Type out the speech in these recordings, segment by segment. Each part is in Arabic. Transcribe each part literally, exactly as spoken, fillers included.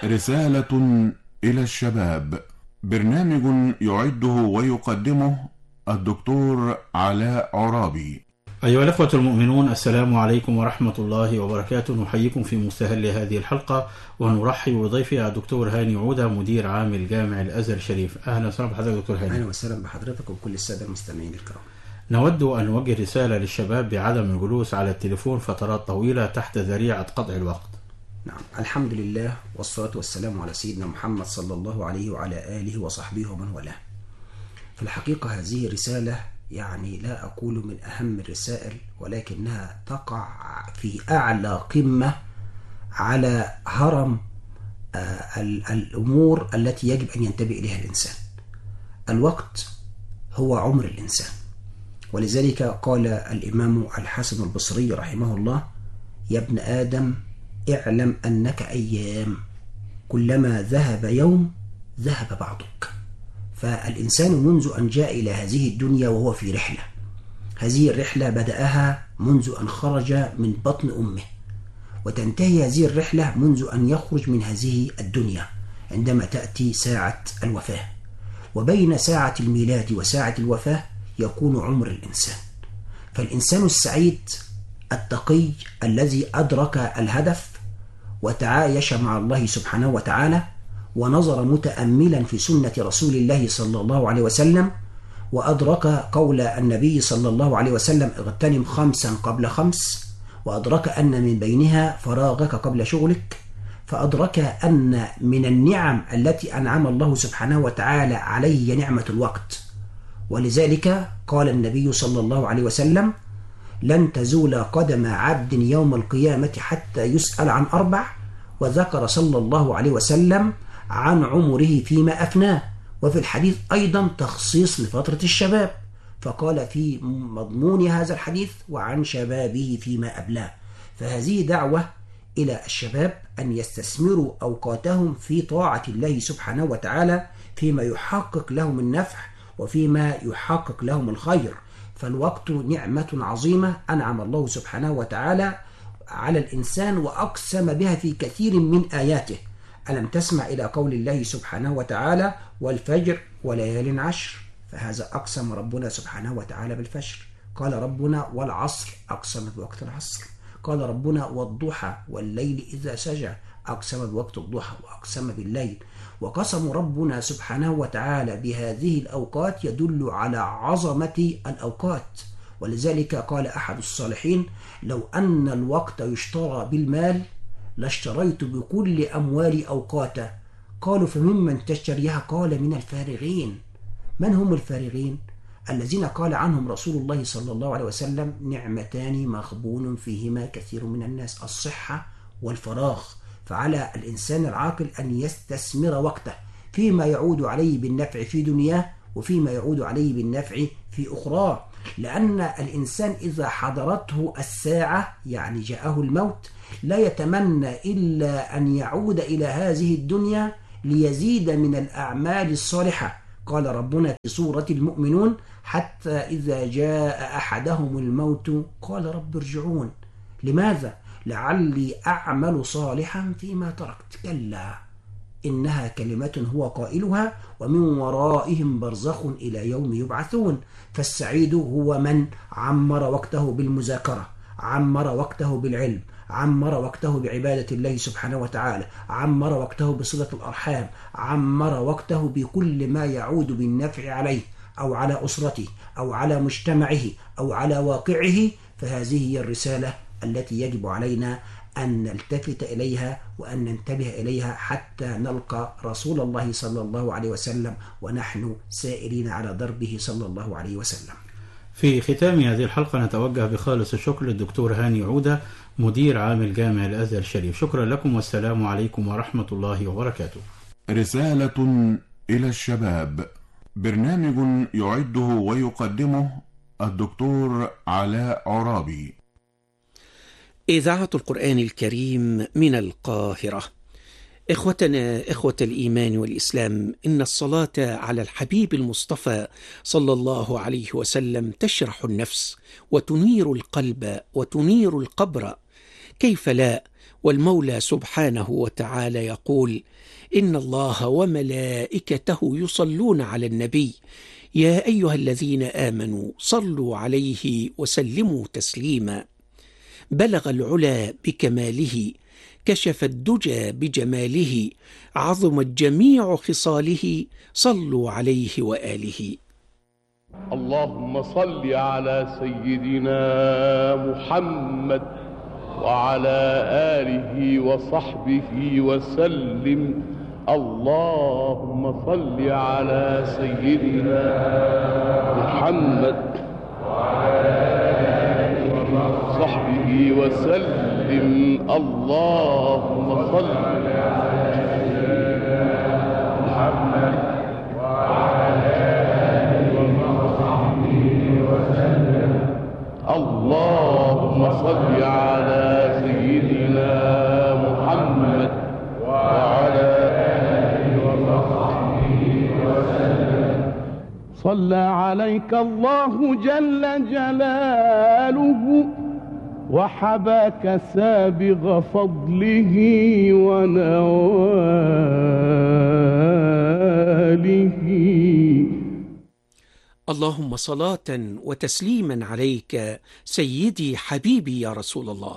رسالة إلى الشباب، برنامج يعده ويقدمه الدكتور علاء عرابي. أيها الأخوة المؤمنون، السلام عليكم ورحمة الله وبركاته. نحييكم في مستهل هذه الحلقة ونرحب بضيفي الدكتور هاني عودة، مدير عام الجامع الأزهر الشريف. أهلا وسهلا بحضرتك دكتور هاني. أهلا وسهلا بحضرتك وكل السادة المستمعين الكرام. نود أن نوجه رسالة للشباب بعدم الجلوس على التليفون فترات طويلة تحت ذريعة قطع الوقت. نعم، الحمد لله والصلاة والسلام على سيدنا محمد صلى الله عليه وعلى آله وصحبه ومن والاه. في الحقيقة هذه رسالة يعني لا أقول من أهم الرسائل، ولكنها تقع في أعلى قمة على هرم الأمور التي يجب أن ينتبه إليها الإنسان. الوقت هو عمر الإنسان، ولذلك قال الإمام الحسن البصري رحمه الله: يا ابن آدم اعلم أنك أيام، كلما ذهب يوم ذهب بعضك. فالإنسان منذ أن جاء إلى هذه الدنيا وهو في رحلة، هذه الرحلة بدأها منذ أن خرج من بطن أمه، وتنتهي هذه الرحلة منذ أن يخرج من هذه الدنيا عندما تأتي ساعة الوفاة. وبين ساعة الميلاد وساعة الوفاة يكون عمر الإنسان. فالإنسان السعيد التقي الذي أدرك الهدف وتعايش مع الله سبحانه وتعالى، ونظر متأملا في سنة رسول الله صلى الله عليه وسلم، وأدرك قول النبي صلى الله عليه وسلم: اغتنم خمسا قبل خمس، وأدرك أن من بينها فراغك قبل شغلك، فأدرك أن من النعم التي أنعم الله سبحانه وتعالى عليه هي نعمة الوقت. ولذلك قال النبي صلى الله عليه وسلم: لن تزول قدم عبد يوم القيامة حتى يسأل عن أربع. وذكر صلى الله عليه وسلم عن عمره فيما أفناه، وفي الحديث أيضا تخصيص لفترة الشباب، فقال في مضمون هذا الحديث: وعن شبابه فيما أبلاه. فهذه دعوة إلى الشباب أن يستثمروا أوقاتهم في طاعة الله سبحانه وتعالى، فيما يحقق لهم النفع وفيما يحقق لهم الخير. فالوقت نعمة عظيمة أنعم الله سبحانه وتعالى على الإنسان وأقسم بها في كثير من آياته. ألم تسمع إلى قول الله سبحانه وتعالى: والفجر وليال عشر؟ فهذا أقسم ربنا سبحانه وتعالى بالفجر. قال ربنا: والعصر، أقسم بوقت العصر. قال ربنا: والضحى والليل إذا سجى، أقسم بوقت الضحى وأقسم بالليل. وقسم ربنا سبحانه وتعالى بهذه الأوقات يدل على عظمة الأوقات. ولذلك قال أحد الصالحين: لو أن الوقت يشترى بالمال لاشتريت بكل أموالي أوقاتا. قالوا: فممن تشتريها؟ قال: من الفارغين. من هم الفارغين؟ الذين قال عنهم رسول الله صلى الله عليه وسلم: نعمتان مغبون فيهما كثير من الناس، الصحة والفراغ. فعلى الإنسان العاقل أن يستثمر وقته فيما يعود عليه بالنفع في دنياه وفيما يعود عليه بالنفع في أخرى، لأن الإنسان إذا حضرته الساعة يعني جاءه الموت لا يتمنى إلا أن يعود إلى هذه الدنيا ليزيد من الأعمال الصالحة. قال ربنا في سورة المؤمنون: حتى إذا جاء أحدهم الموت قال رب ارجعون. لماذا؟ لعلي أعمل صالحا فيما تركت. كلا إنها كلمة هو قائلها ومن ورائهم برزخ إلى يوم يبعثون. فالسعيد هو من عمر وقته بالمذاكرة، عمر وقته بالعلم، عمر وقته بعبادة الله سبحانه وتعالى، عمر وقته بصلة الأرحام، عمر وقته بكل ما يعود بالنفع عليه أو على أسرته أو على مجتمعه أو على واقعه. فهذه هي الرسالة التي يجب علينا أن نلتفت إليها وأن ننتبه إليها حتى نلقى رسول الله صلى الله عليه وسلم ونحن سائرين على دربه صلى الله عليه وسلم. في ختام هذه الحلقة نتوجه بخالص الشكر للدكتور هاني عودة، مدير عام الجامع الأزهر الشريف. شكرا لكم والسلام عليكم ورحمة الله وبركاته. رسالة إلى الشباب، برنامج يعده ويقدمه الدكتور علاء عرابي. إذاعة القرآن الكريم من القاهرة. إخوتنا إخوة الإيمان والإسلام، إن الصلاة على الحبيب المصطفى صلى الله عليه وسلم تشرح النفس وتنير القلب وتنير القبر. كيف لا والمولى سبحانه وتعالى يقول: إن الله وملائكته يصلون على النبي يا أيها الذين آمنوا صلوا عليه وسلموا تسليما. بلغ العلا بكماله، كشف الدجى بجماله، عظمت جميع خصاله، صلوا عليه وآله. اللهم صل على سيدنا محمد وعلى آله وصحبه وسلم. اللهم صل على سيدنا محمد وعلى آله وصحبه وسلم. اللهم صل على سيدنا محمد وعلى آله وصحبه وسلم. اللهم صل على سيدنا محمد وعلى آله وصحبه وسلم. صلى عليك الله جل جلاله وحباك سابغ فضله ونواله. اللهم صلاة وتسليما عليك سيدي حبيبي يا رسول الله.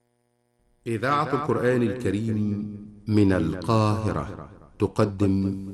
إذاعة القرآن الكريم من القاهرة تقدم